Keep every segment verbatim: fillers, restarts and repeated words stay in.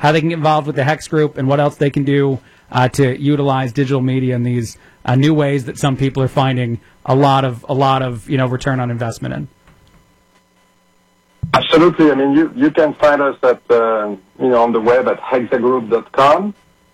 how they can get involved with the Hex Group, and what else they can do uh, to utilize digital media in these uh, new ways that some people are finding a lot of a lot of you know return on investment in. Absolutely. I mean, you, you can find us at uh, you know on the web at hexagroup dot com,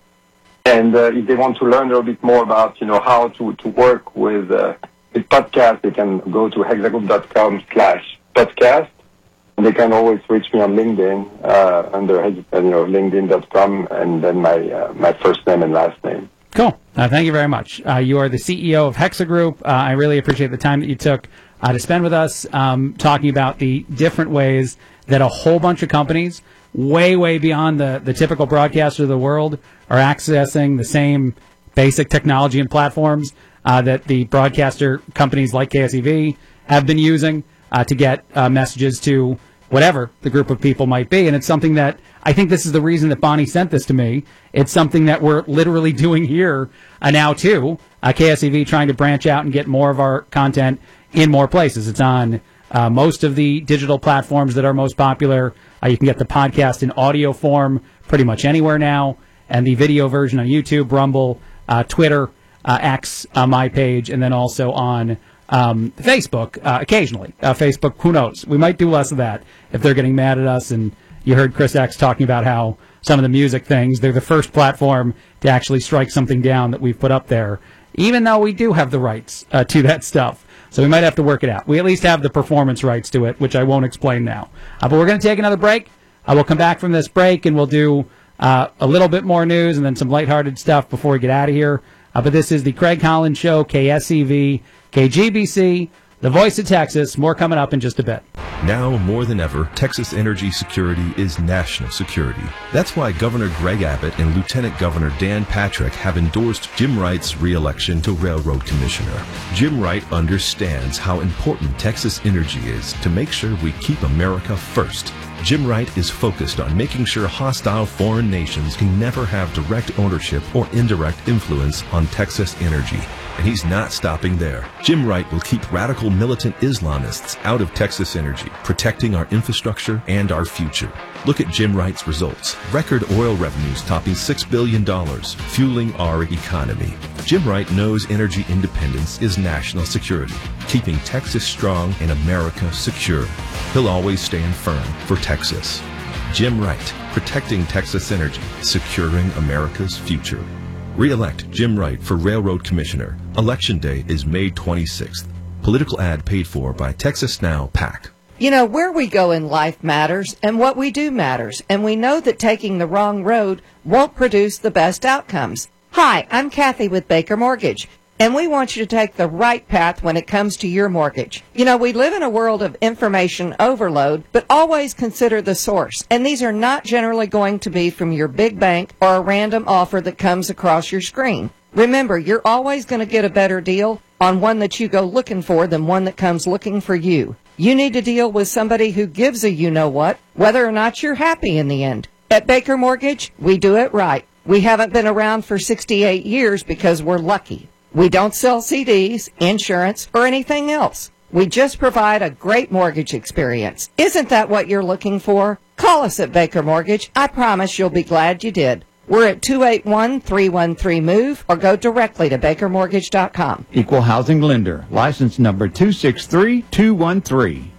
and uh, if they want to learn a little bit more about you know how to, to work with uh, with podcast, they can go to hexagroup dot com slash podcast, and they can always reach me on LinkedIn uh, under you know linkedin dot com, and then my uh, my first name and last name. Cool. Uh, thank you very much. Uh, you are the C E O of Hexa Group. Uh, I really appreciate the time that you took uh, to spend with us um, talking about the different ways that a whole bunch of companies, way, way beyond the, the typical broadcaster of the world, are accessing the same basic technology and platforms uh, that the broadcaster companies like K S E V have been using uh, to get uh, messages to whatever the group of people might be. And it's something that I think this is the reason that Bonnie sent this to me. It's something that we're literally doing here uh, now, too. Uh, K S E V trying to branch out and get more of our content in more places. It's on uh, most of the digital platforms that are most popular. Uh, you can get the podcast in audio form pretty much anywhere now, and the video version on YouTube, Rumble, uh, Twitter, uh, X, uh, my page, and then also on um, Facebook uh, occasionally. Uh, Facebook, who knows? We might do less of that if they're getting mad at us. And you heard Chris X talking about how some of the music things, they're the first platform to actually strike something down that we've put up there, even though we do have the rights uh, to that stuff. So we might have to work it out. We at least have the performance rights to it, which I won't explain now. Uh, but we're going to take another break. Uh, we'll come back from this break, and we'll do uh, a little bit more news and then some lighthearted stuff before we get out of here. Uh, but this is the Craig Collins Show, K S E V, K G B C, the voice of Texas. More coming up in just a bit. Now more than ever, Texas energy security is national security. That's why Governor Greg Abbott and Lieutenant Governor Dan Patrick have endorsed Jim Wright's re-election to Railroad Commissioner. Jim Wright understands how important Texas energy is to make sure we keep America first. Jim Wright is focused on making sure hostile foreign nations can never have direct ownership or indirect influence on Texas energy. And he's not stopping there. Jim Wright will keep radical militant Islamists out of Texas energy, protecting our infrastructure and our future. Look at Jim Wright's results. Record oil revenues topping six billion dollars, fueling our economy. Jim Wright knows energy independence is national security, keeping Texas strong and America secure. He'll always stand firm for Texas. Jim Wright, protecting Texas energy, securing America's future. Re-elect Jim Wright for Railroad Commissioner. Election day is May twenty-sixth. Political ad paid for by Texas Now PAC. You know, where we go in life matters, and what we do matters, and we know that taking the wrong road won't produce the best outcomes. Hi, I'm Kathy with Baker Mortgage, and we want you to take the right path when it comes to your mortgage. You know, we live in a world of information overload, but always consider the source. And these are not generally going to be from your big bank or a random offer that comes across your screen. Remember, you're always going to get a better deal on one that you go looking for than one that comes looking for you. You need to deal with somebody who gives a you-know-what, whether or not you're happy in the end. At Baker Mortgage, we do it right. We haven't been around for sixty-eight years because we're lucky. We don't sell C Ds, insurance, or anything else. We just provide a great mortgage experience. Isn't that what you're looking for? Call us at Baker Mortgage. I promise you'll be glad you did. We're at two eight one, three one three, MOVE or go directly to baker mortgage dot com. Equal housing lender. License number two six three two one three.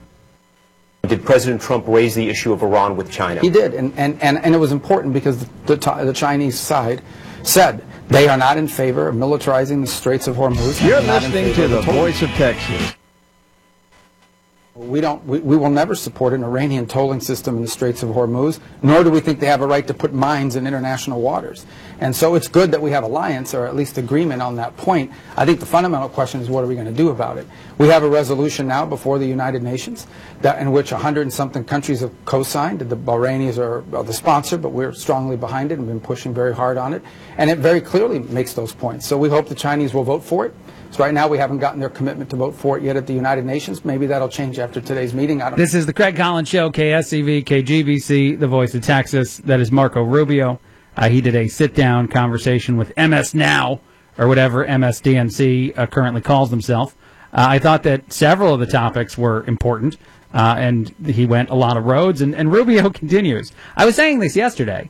Did President Trump raise the issue of Iran with China? He did, and, and, and, and it was important because the, the, the Chinese side said they are not in favor of militarizing the Straits of Hormuz. You're listening to the voice of Texas. We don't. We, we will never support an Iranian tolling system in the Straits of Hormuz, nor do we think they have a right to put mines in international waters. And so it's good that we have alliance, or at least agreement on that point. I think the fundamental question is, what are we going to do about it? We have a resolution now before the United Nations that in which a hundred and something countries have co-signed. The Bahrainis are, are the sponsor, but we're strongly behind it and been pushing very hard on it. And it very clearly makes those points. So we hope the Chinese will vote for it. So right now we haven't gotten their commitment to vote for it yet at the United Nations. Maybe that'll change after today's meeting. I don't This is the Craig Collins Show, K S E V, K G B C, the voice of Texas. That is Marco Rubio. Uh, he did a sit-down conversation with M S Now, or whatever M S D N C uh, currently calls themselves. Uh, I thought that several of the topics were important, uh, and he went a lot of roads, and, and Rubio continues. I was saying this yesterday.